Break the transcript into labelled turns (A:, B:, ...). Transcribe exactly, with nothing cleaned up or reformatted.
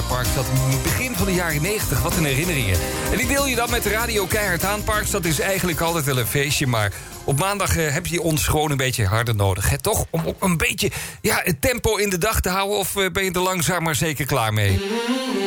A: Parkstad. Begin van de jaren negentig, wat een herinneringen. En die deel je dan met de radio keihard aan. Parkstad is eigenlijk altijd wel een feestje, maar op maandag uh, heb je ons gewoon een beetje harder nodig. Hè? Toch? Om op een beetje ja, het tempo in de dag te houden, of uh, ben je er langzaam maar zeker klaar mee?